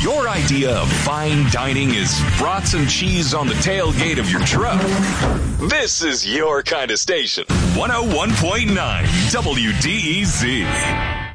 your idea of fine dining is brats and cheese on the tailgate of your truck, this is your kind of station. 101.9 WDEZ.